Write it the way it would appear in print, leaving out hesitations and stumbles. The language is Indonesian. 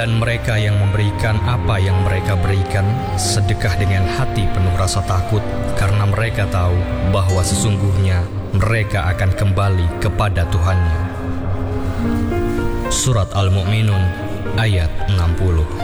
Dan mereka yang memberikan apa yang mereka berikan sedekah dengan hati penuh rasa takut, karena mereka tahu bahwa sesungguhnya mereka akan kembali kepada Tuhannya. Surat Al-Mu'minun ayat 60.